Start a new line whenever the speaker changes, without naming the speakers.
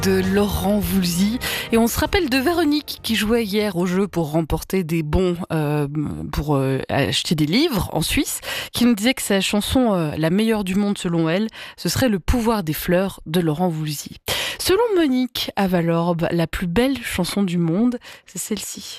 De Laurent Voulzy. Et on se rappelle de Véronique qui jouait hier au jeu pour remporter des bons pour acheter des livres en Suisse, qui nous disait que sa chanson la meilleure du monde selon elle, ce serait Le pouvoir des fleurs de Laurent Voulzy. Selon Monique Avalorbe, la plus belle chanson du monde, c'est celle-ci.